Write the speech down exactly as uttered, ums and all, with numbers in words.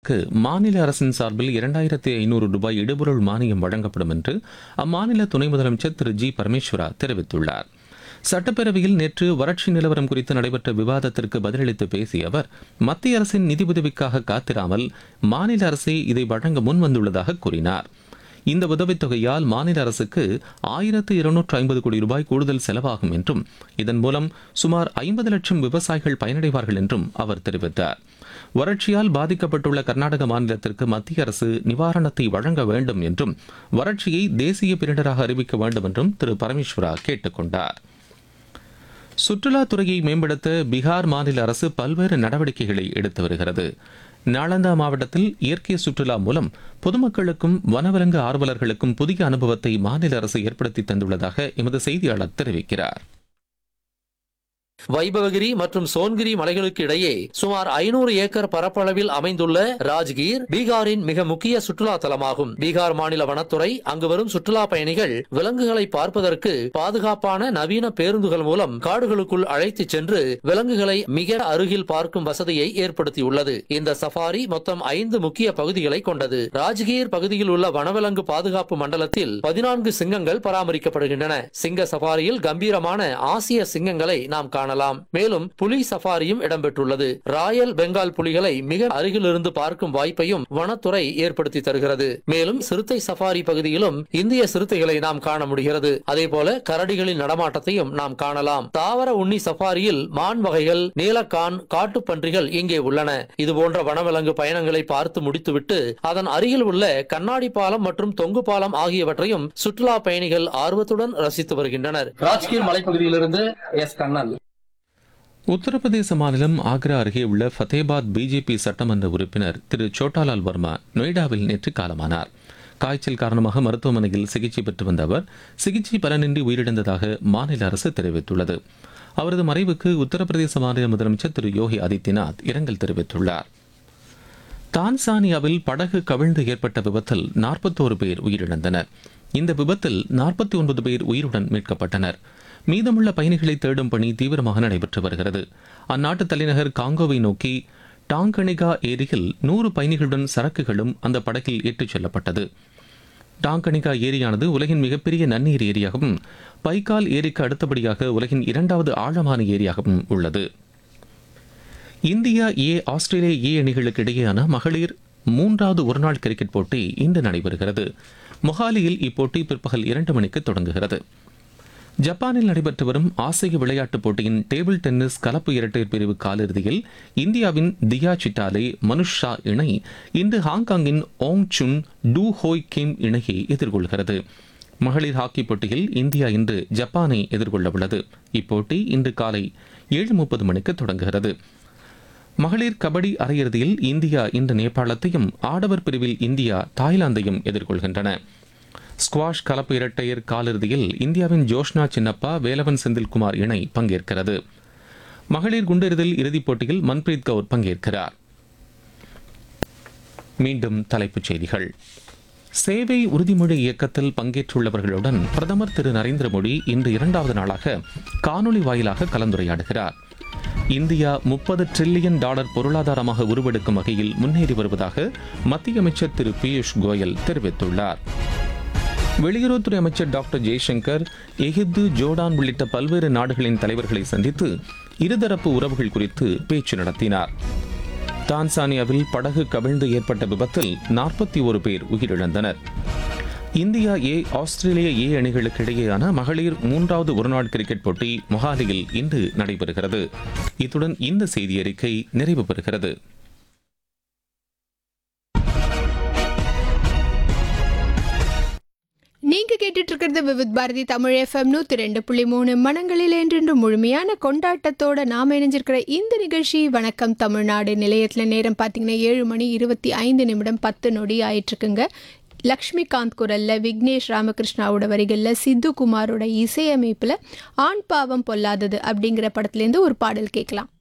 மாநிலங்களுக்கு மாநில அரசின் சார்பில் இரண்டாயிரத்தி ஐநூறு ரூபாய் இடுபொருள் மானியம் வழங்கப்படும் என்று அம்மாநில துணை முதலமைச்சர் திரு ஜி பரமேஸ்வரா தெரிவித்துள்ளார். சட்டப்பேரவையில் நேற்று வறட்சி நிலவரம் குறித்து நடைபெற்ற விவாதத்திற்கு பதிலளித்து பேசிய அவர், மத்திய அரசின் நிதி உதவிக்காக காத்திராமல் மாநில அரசே இதை வழங்க முன்வந்துள்ளதாக கூறினார். இந்த உதவித்தொகையால் மாநில அரசுக்கு ஆயிரத்து இருநூற்று ஐம்பது கோடி ரூபாய் கூடுதல் செலவாகும் என்றும் இதன் மூலம் சுமார் ஐம்பது லட்சம் விவசாயிகள் பயனடைவார்கள் என்றும் அவர் தெரிவித்தார். வறட்சியால் பாதிக்கப்பட்டுள்ள கர்நாடக மாநிலத்திற்கு மத்திய அரசு நிவாரணத்தை வழங்க வேண்டும் என்றும் வறட்சியை தேசிய பேரிடராக அறிவிக்க வேண்டும் என்றும் திரு பரமேஸ்வரா கேட்டுக் கொண்டார். சுற்றுலாத்துறையை மேம்படுத்த பீகார் மாநில அரசு பல்வேறு நடவடிக்கைகளை எடுத்து வருகிறது. நாலந்தா மாவட்டத்தில் இயற்கை சுற்றுலா மூலம் பொதுமக்களுக்கும் வனவிலங்கு ஆர்வலர்களுக்கும் புதிய அனுபவத்தை மாநில அரசு ஏற்படுத்தி தந்துள்ளதாக எமது செய்தியாளர் தெரிவிக்கிறார். வைபவகிரி மற்றும் சோன்கிரி மலைகளுக்கு இடையே சுமார் ஐநூறு ஏக்கர் பரப்பளவில் அமைந்துள்ள ராஜ்கீர் பீகாரின் மிக முக்கிய சுற்றுலா தலமாகும். பீகார் மாநில வனத்துறை அங்கு வரும் சுற்றுலா பயணிகள் விலங்குகளை பார்ப்பதற்கு பாதுகாப்பான நவீன பேருந்துகள் மூலம் காடுகளுக்குள் அழைத்துச் சென்று விலங்குகளை மிக அருகில் பார்க்கும் வசதியை ஏற்படுத்தியுள்ளது. இந்த சஃபாரி மொத்தம் ஐந்து முக்கிய பகுதிகளை கொண்டது. ராஜ்கீர் பகுதியில் உள்ள வனவிலங்கு பாதுகாப்பு மண்டலத்தில் பதினான்கு சிங்கங்கள் பராமரிக்கப்படுகின்றன. சிங்க சஃபாரியில் கம்பீரமான ஆசிய சிங்கங்களை நாம் காணலாம். மேலும் புலி சஃபாரியும் இடம்பெற்றுள்ளது. ராயல் பெங்கால் புலிகளை மிக அருகிலிருந்து பார்க்கும் வாய்ப்பையும் வனத்துறை ஏற்படுத்தி தருகிறது. மேலும் சிறுத்தை சஃபாரி பகுதியிலும் இந்திய சிறுத்தைகளை நாம் காண முடிகிறது. அதேபோல கரடிகளின் நடமாட்டத்தையும் நாம் காணலாம். தாவர உண்ணி சஃபாரியில் மான் வகைகள், நீலக்கான், காட்டுப்பன்றிகள் இங்கே உள்ளன. இதுபோன்ற வனவிலங்கு பயணங்களை பார்த்து முடித்துவிட்டு அதன் அருகில் உள்ள கண்ணாடி பாலம் மற்றும் தொங்கு பாலம் ஆகியவற்றையும் சுற்றுலா பயணிகள் ஆர்வத்துடன் ரசித்து வருகின்றனர். ராஜ்கீர் மலைப்பகுதியிலிருந்து எஸ் கண்ணன். உத்தரப்பிரதேச மாநிலம் ஆக்ரா அருகே உள்ள ஃபத்தேபாத் பிஜேபி சட்டமன்ற உறுப்பினர் திரு சோட்டாலால் வர்மா நொய்டாவில் நேற்று காலமானார். காய்ச்சல் காரணமாக மருத்துவமனையில் சிகிச்சை பெற்று வந்த அவர் சிகிச்சை பலனின்றி உயிரிழந்ததாக மாநில அரசு தெரிவித்துள்ளது. அவரது மறைவுக்கு உத்தரப்பிரதேச மாநில முதலமைச்சர் திரு யோகி ஆதித்யநாத் இரங்கல் தெரிவித்துள்ளார். தான்சானியாவில் படகு கவிழ்ந்து ஏற்பட்ட விபத்தில் நாற்பத்தோரு பேர் உயிரிழந்தனர். இந்த விபத்தில் நாற்பத்தி ஒன்பது பேர் உயிருடன் மீட்கப்பட்டனர். மீதமுள்ள பயணிகளை தேடும் பணி தீவிரமாக நடைபெற்று வருகிறது. அந்நாட்டு தலைநகர் காங்கோவை நோக்கி டாங்கனிகா ஏரியில் நூறு பயணிகளுடன் சரக்குகளும் அந்த படகில் ஏற்றிச் செல்லப்பட்டது. டாங்கனிகா ஏரியானது உலகின் மிகப்பெரிய நன்னீர் ஏரியாகவும் பைக்கால் ஏரிக்கு அடுத்தபடியாக உலகின் இரண்டாவது ஆழமான ஏரியாகவும் உள்ளது. இந்தியா ஏ ஆஸ்திரேலியா ஏ அணிகளுக்கு இடையேயான மகளிர் மூன்றாவது ஒருநாள் கிரிக்கெட் போட்டி இன்று நடைபெறுகிறது. மொஹாலியில் இப்போட்டி பிற்பகல் இரண்டு மணிக்கு தொடங்குகிறது. ஜப்பானில் நடைபெற்று வரும் ஆசிய விளையாட்டுப் போட்டியின் டேபிள் டென்னிஸ் கலப்பு இரட்டையர் பிரிவு காலிறுதியில் இந்தியாவின் தியா சிட்டாலே மனுஷ் ஷா இணை இன்று ஹாங்காங்கின் ஓங் சுன் டூ ஹோய் கிம் இணையை எதிர்கொள்கிறது. மகளிர் ஹாக்கி போட்டியில் இந்தியா இன்று ஜப்பானை எதிர்கொள்ள உள்ளது. இப்போட்டி இன்று காலை ஏழு முப்பது மணிக்கு தொடங்குகிறது. மகளிர் கபடி அரையிறுதியில் இந்தியா இன்று நேபாளத்தையும், ஆடவர் பிரிவில் இந்தியா தாய்லாந்தையும் எதிர்கொள்கின்றன. ஸ்குவாஷ் கலப்பு இரட்டையர் காலிறுதியில் இந்தியாவின் ஜோஷ்னா சின்னப்பா வேலவன் செந்தில்குமார் இணை பங்கேற்கிறது. மகளிர் குண்டெறிதல் இறுதிப் போட்டியில் மன்பிரீத் கவுர் பங்கேற்கிறார். மீண்டும் தலைப்புச் செய்திகள். சேவை உறுதிமொழி இயக்கத்தில் பங்கேற்றுள்ளவர்களுடன் பிரதமர் திரு நரேந்திர மோடி இன்று இரண்டாவது நாளாக காணொலி வாயிலாக கலந்துரையாடுகிறார். இந்தியா முப்பது டிரில்லியன் டாலர் பொருளாதாரமாக உருவெடுக்கும் வகையில் முன்னேறி வருவதாக மத்திய அமைச்சர் திரு பியூஷ் கோயல் தெரிவித்துள்ளார். வெளியுறவுத்துறை அமைச்சர் டாக்டர் ஜெய்சங்கர் எகிப்து, ஜோர்டான் உள்ளிட்ட பல்வேறு நாடுகளின் தலைவர்களை சந்தித்து இருதரப்பு உறவுகள் குறித்து பேச்சு நடத்தினார். தான்சானியாவில் படகு கவிழ்ந்து ஏற்பட்ட விபத்தில் நாற்பத்தி ஒரு பேர் உயிரிழந்தனர். இந்தியா ஏ ஆஸ்திரேலியா ஏ அணிகளுக்கு இடையேயான மகளிர் மூன்றாவது ஒருநாள் கிரிக்கெட் போட்டி மொஹாலியில் இன்று நடைபெறுகிறது. இத்துடன் இந்த செய்தி அறிக்கை நிறைவு பெறுகிறது. நீங்க கேட்டுட்டு இருக்கிறது விவித் பாரதி தமிழ் எஃப்எம் நூத்தி ரெண்டு புள்ளி மூணு. மனங்களில் என்றென்று முழுமையான கொண்டாட்டத்தோட நாம இணைஞ்சிருக்கிற இந்த நிகழ்ச்சி வணக்கம் தமிழ்நாடு. நிலையத்துல நேரம் பார்த்தீங்கன்னா ஏழு மணி இருபத்தி ஐந்து நிமிடம் பத்து நொடி ஆயிட்டு இருக்குங்க. லக்ஷ்மிகாந்த் குரல்ல, விக்னேஷ் ராமகிருஷ்ணாவோட வரிகளில், சித்து குமாரோட இசையமைப்புல ஆண் பாவம் பொல்லாதது அப்படிங்கிற படத்துலேருந்து ஒரு பாடல் கேட்கலாம்.